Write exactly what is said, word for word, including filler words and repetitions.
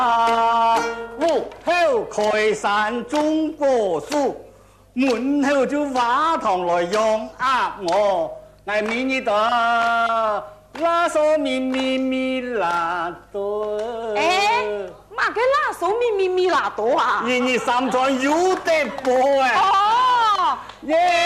屋后开山种果树，门后就挖塘来养鸭我，我明日的拉手咪咪咪拉多。 哎，嘛个拉手咪咪咪拉多啊？ 日日三餐有得播哎。 哦， 耶！